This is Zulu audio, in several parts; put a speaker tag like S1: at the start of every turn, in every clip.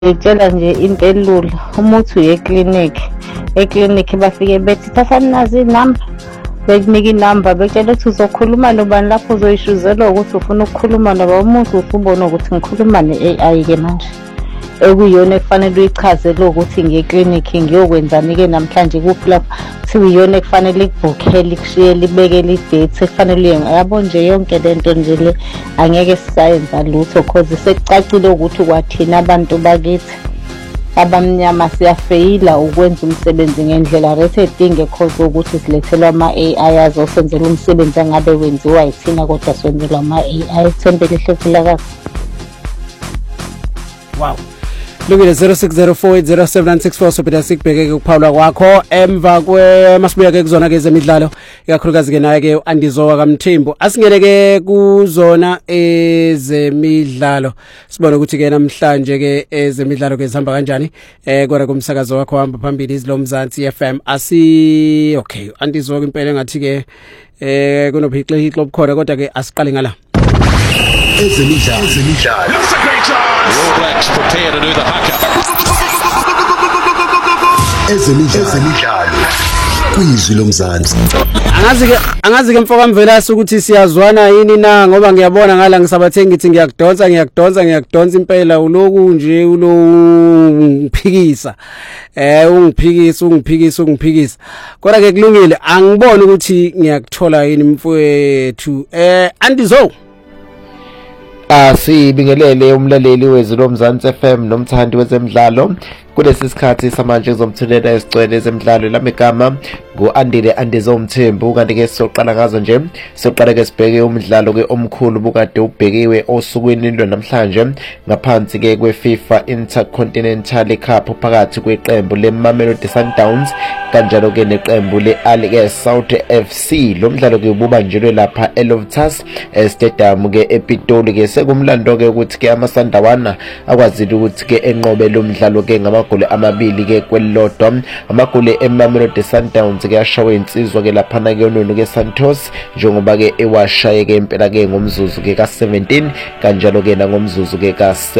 S1: Ngitshela nje into elula, uma uthi uye eklinikhi bafike bethi thathani nazi inamba, bekunika inamba bekutshela ukuthi uzokhuluma nobani lapho uzoyishuzelwa ukuthi ufuna ukukhuluma noba umuntu usubona ukuthi ngikhuluma ne-AI-ke manje ekuyiyona ekufanele uyichazele ukuthi ngiye eklinikhi ngiyokwenzani-ke namhlanje kuphi lapho kuthiwa iyona ekufanele ikubhukhele ikushiyele ibekele idethi ekufanele uye yabo nje yonke lento nje le angeke sisayenza lutho cause sekucacile ukuthi kwathina abantu bakithi abamnyama siyafeyila ukwenza umsebenzi ngendlela rethe edinge cause ukuthi silethelwa ama-AI azosenzela umsebenzi angabe wenziwa yithina kodwa siwenzelwa ama-AI. Thembele Hlekilakazi.
S2: Wow. Lungile 0604807964 sophetha sikubheke ukuphawula kwakho emva masibuya ke kuzona ke ezemidlalo ikakhulukazi ke naye ke Andizowa kaMthembu asingene ke kuzona ezemidlalo sibone ukuthi ke namhlanje ke ezemidlalo ke zihamba kanjani kodwa kumsakazo wakho hamba phambili izilomzansi FM okay Andizowa impela ngathi ke kunophixihixo obukhona kodwa ke asiqale ngala
S3: ezemidlalo.
S4: All Blacks prepare to do the haka.
S3: Ezemidlalo. Kwizwi lomzansi.
S2: Angazi ke mfoka Mvelasi ukuthi siyazwana yini na ngoba ngiyabona ngala ngisabathe ngithi ngiyakudonsa impela uloku nje ungiphikisa. Ungiphikisa. Kodwa ke kulungile angiboni ukuthi ngiyakuthola yini mfowethu. Andizo
S5: Sibingelele umlaleli wezilomzansi FM nomthandi wezemidlalo kulesi sikhathi samanje zomthelela esicwele ezemidlalo lamegama nguAndile Andizo Mthembu kanti ke sizoqala ngazo nje sizoqala ke sibheke umdlalo ke omkhulu bukade ubhekiwe osukwini namhlanje ngaphansi ke kweFIFA Intercontinental Cup phakathi kweqembu leMamelodi Sundowns kanjalo ke neqembu leAl Saud FC. Lo mdlalo ke ububanjelwe lapha eLoftus Stadium ke ePitoli ke sekumlando ke ukuthi ke amasandawana akwazile ukuthi ke enqobe lo mdlalo ke amagoli amabili ke kwelilodwa. Amagoli eMamelodi Sundowns ke ashawe insizwa ke lapha na ke uNoni ke Santos njengoba ke ewashaye ke impela ke ngomzuzu ke ka17 kanjalo ke ngomzuzu ke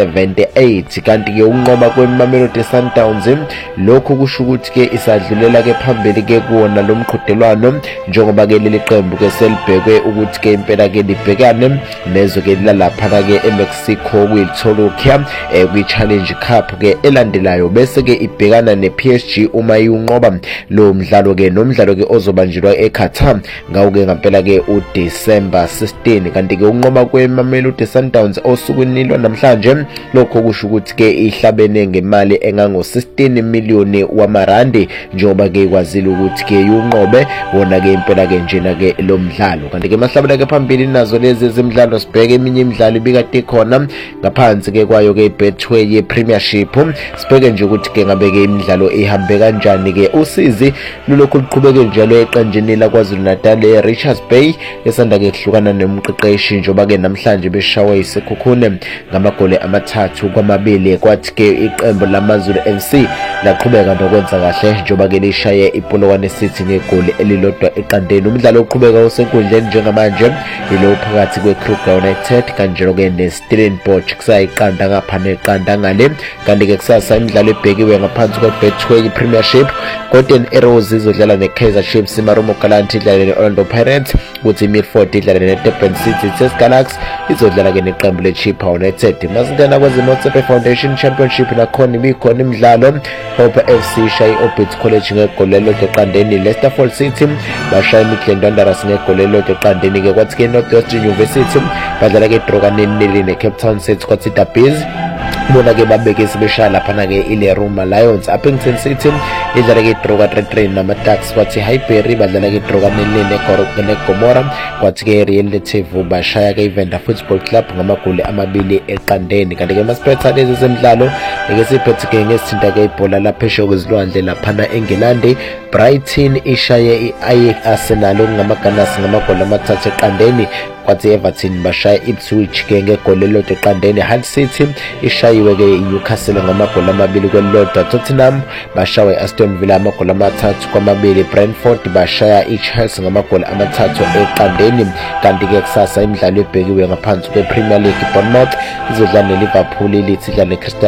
S5: ka78 kanti ke unqoba kweMamelodi Sundowns lokho kusho ukuthi ke isadlulela ke phambili ke kuona lo mqhudelwano njengoba ke leli qembu ke selibhekwe ukuthi ke impela ke libhekane nezwe ke lalapha na ke eMexico kuyitholokya kwi-Challenge Cup ke elandelayo bese ke ibhekana nePSG uma iyunqoba lo mdlalo ke nomdlalo ke ozobanjelwa eQatar ngawo ke ngempela ke uDecember 16 kanti ke unqoba kweMamelodi Sundowns osukwini namhlanje lokho kusho ukuthi ke ihlabene ngemali engango16 million wamarandi njengoba ke kwazile ukuthi ke yunqobe wona ke impela ke njena ke lo mdlalo kanti ke mahlabela ke phambili nazo lezi zemidlalo sibheke eminye imidlalo ibikade khona ngaphansi ke kwayo ke Betway ye Premiership sibheke nje ukuthi ke ngabe ke imidlalo ihambe kanjani ke usizi lulokhu luqhubeke njalo eqenjini la KwaZulu Natal eRichards Bay esanda ke kuhlukana nomqeqeshi njengoba ke namhlanje beshawa isekhukhune ngamagoli amathathu kwamabili kwathi ke iqembu lamaZulu FC laqhubeka nokwenza kahle njengoba ke lishaye iPolokwane City ngegoli elilodwa eqandeni. Umdlalo oqhubeka osenkundleni njengamanje ilo phakathi kweKruger United kanjalo ke neStellenbosch kusayiqanda ngapha neqanda ngale kanti ke kusasa imidlalo ebhekiwe ngaphansi kweBetway Premiership Golden Arrows izodlala neKaizer Chiefs, Marumo Gallants idlala neOrlando Pirates kuthi Milford idlala neDurban City, Test Galaxy izodlala ke neqembu leChippa United. Masingena kwezeMotsepe Foundation Championship nakhona ibikhona imidlalo Hope FC shayi Orbit College ngegoli elilodwa eqandeni, Leicester Fall City bashaya iMidland Wanderers ngegoli elilodwa eqandeni ke kwathi ke Northwest University badlala ke Droganeni neCape Town City kwathi Dabies bona ke babeke sibeshala lapha na ke iLeruma Lions. Upington City idlala ke Droga Train namaTax kwathi Highbury badlala ke Droganeni neGomora kwathi ke Relative bashaya ke iVenda Football Club ngamagoli amabili eqandeni kanti ke masiphetha lezi zemidlalo ke siphethe ke ngesithinta ke ibhola laphesheya kwezilwandle lapha na eNgilandi. Brighton ishaye iArsenal ngamaGunners ngamagoli amathathu eqandeni kwathi Everton bashaya Ipswich ke ngegoli elilodwa eqandeni. Hull City ishayiwe ke iNewcastle ngamagoli amabili kwelilodwa. Tottenham bashawe Aston Villa amagoli amathathu kwamabili. Brentford bashaya iChelsea ngamagoli amathathu eqandeni kanti ke kusasa imidlalo ebhekiwe ngaphansi kwePremier League. Bournemouth izodlala neLiverpool, Leeds idlala neCrystal Palace,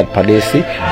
S5: Msisi